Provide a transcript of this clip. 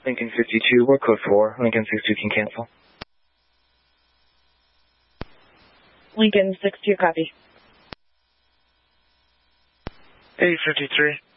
Lincoln 52, we're code 4. Lincoln 62 can cancel. Lincoln 62, copy. 853.